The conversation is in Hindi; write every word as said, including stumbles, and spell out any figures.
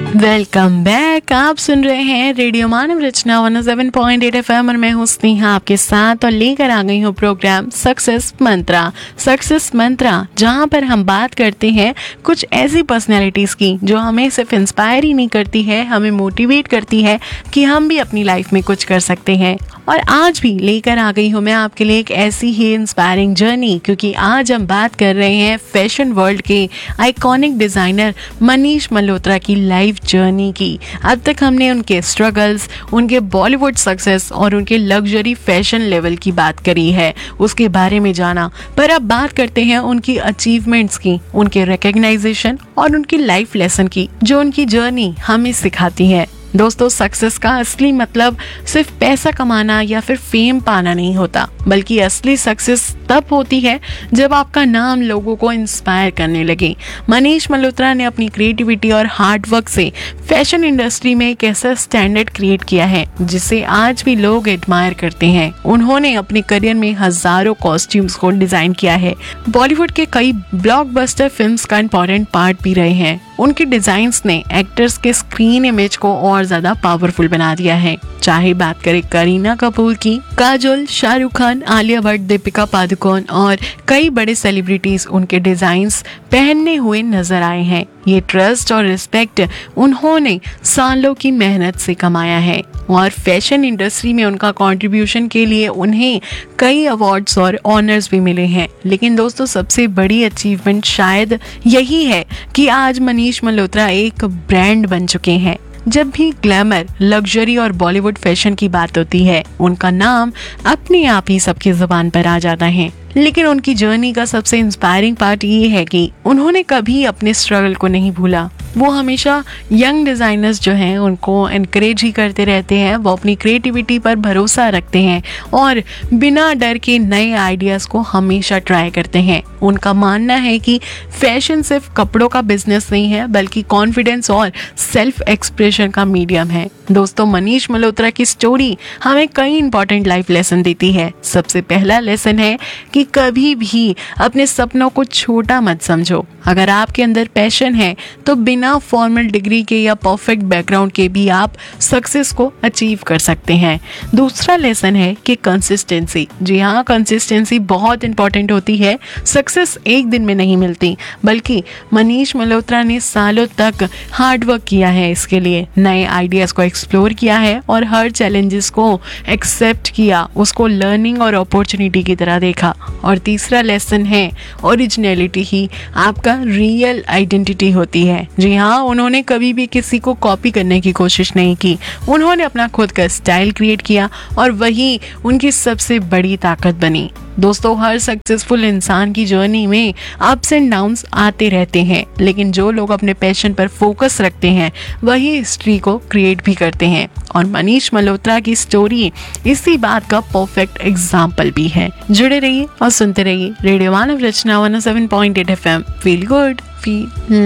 Welcome back. आप सुन रहे हैं रेडियो मानव रचना one O seven point eight F M और मैं हूँ स्नेहा आपके साथ और लेकर आ गई हूँ प्रोग्राम सक्सेस मंत्रा। सक्सेस मंत्रा जहाँ पर हम बात करते हैं कुछ ऐसी पर्सनैलिटीज़ की जो हमें सिर्फ इंस्पायर ही नहीं करती है, हमें मोटिवेट करती है कि हम भी अपनी लाइफ में कुछ कर सकते हैं। और आज भी लेकर आ गई हूँ मैं आपके लिए एक ऐसी ही इंस्पायरिंग जर्नी, क्योंकि आज हम बात कर रहे हैं फैशन वर्ल्ड के आइकॉनिक डिज़ाइनर मनीष मल्होत्रा की लाइफ जर्नी की। अब तक हमने उनके स्ट्रगल्स, उनके बॉलीवुड सक्सेस और उनके लग्जरी फैशन लेवल की बात करी है, उसके बारे में जाना। पर अब बात करते हैं उनकी अचीवमेंट्स की, उनके रिकग्नाइजेशन और उनकी लाइफ लेसन की, जो उनकी जर्नी हमें सिखाती है। दोस्तों, सक्सेस का असली मतलब सिर्फ पैसा कमाना या फिर फेम पाना नहीं होता, बल्कि असली सक्सेस तब होती है जब आपका नाम लोगों को इंस्पायर करने लगे। मनीष मल्होत्रा ने अपनी क्रिएटिविटी और हार्ड वर्क से फैशन इंडस्ट्री में एक ऐसा स्टैंडर्ड क्रिएट किया है जिसे आज भी लोग एडमायर करते हैं। उन्होंने अपने करियर में हजारों कॉस्ट्यूम्स को डिजाइन किया है, बॉलीवुड के कई ब्लॉकबस्टर फिल्म्स का इंपॉर्टेंट पार्ट भी रहे हैं। उनके डिजाइन्स ने एक्टर्स के स्क्रीन इमेज को और ज्यादा पावरफुल बना दिया है। चाहे बात करें करीना कपूर की, काजोल, शाहरुख खान, आलिया भट्ट, दीपिका पादुकोण और कई बड़े सेलिब्रिटीज उनके डिजाइन्स पहनने हुए नजर आए हैं। ये ट्रस्ट और रिस्पेक्ट उन्होंने सालों की मेहनत से कमाया है और फैशन इंडस्ट्री में उनका कंट्रीब्यूशन के लिए उन्हें कई अवार्ड्स और ऑनर्स भी मिले हैं। लेकिन दोस्तों, सबसे बड़ी अचीवमेंट शायद यही है कि आज मनीष मल्होत्रा एक ब्रांड बन चुके हैं। जब भी ग्लैमर, लग्जरी और बॉलीवुड फैशन की बात होती है, उनका नाम अपने आप ही सबकी जुबान पर आ जाता है। लेकिन उनकी जर्नी का सबसे इंस्पायरिंग पार्ट ये है कि उन्होंने कभी अपने स्ट्रगल को नहीं भूला। वो हमेशा यंग डिज़ाइनर्स जो हैं उनको एनकरेज ही करते रहते हैं। वो अपनी क्रिएटिविटी पर भरोसा रखते हैं और बिना डर के नए आइडियाज़ को हमेशा ट्राई करते हैं। उनका मानना है कि फैशन सिर्फ कपड़ों का बिजनेस नहीं है, बल्कि कॉन्फिडेंस और सेल्फ एक्सप्रेशन का मीडियम है। दोस्तों, मनीष मल्होत्रा की स्टोरी हमें कई इंपॉर्टेंट लाइफ लेसन देती है। सबसे पहला लेसन है कि कभी भी अपने सपनों को छोटा मत समझो। अगर आपके अंदर पैशन है तो बिना फॉर्मल डिग्री के या परफेक्ट बैकग्राउंड के भी आप सक्सेस को अचीव कर सकते हैं। दूसरा लेसन है कि कंसिस्टेंसी। जी हाँ, कंसिस्टेंसी बहुत इंपॉर्टेंट होती है। सक्सेस एक दिन में नहीं मिलती, बल्कि मनीष मल्होत्रा ने सालों तक हार्ड वर्क किया है इसके लिए, नए आइडियाज़ को एक्सप्लोर किया है और हर चैलेंजेस को एक्सेप्ट किया, उसको लर्निंग और अपॉर्चुनिटी की तरह देखा। और तीसरा लेसन है ओरिजिनलिटी ही आपका रियल आइडेंटिटी होती है। जी हाँ, उन्होंने कभी भी किसी को कॉपी करने की कोशिश नहीं की। उन्होंने अपना खुद का स्टाइल क्रिएट किया और वही उनकी सबसे बड़ी ताकत बनी। दोस्तों, हर सक्सेसफुल इंसान की जर्नी में अप्स एंड डाउन्स आते रहते हैं, लेकिन जो लोग अपने पैशन पर फोकस रखते हैं वही हिस्ट्री को क्रिएट भी करते हैं। और मनीष मल्होत्रा की स्टोरी इसी बात का परफेक्ट एग्जाम्पल भी है। जुड़े रहिए और सुनते रहिए रेडियो मानव रचना one O seven point eight F M. Feel good, feel